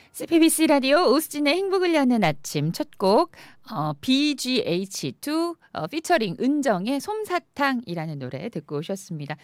CBC 라디오 오수진의 행복을 여는 아침 첫 곡 BGH2 피처링 은정의 솜사탕이라는 노래 듣고 오셨습니다.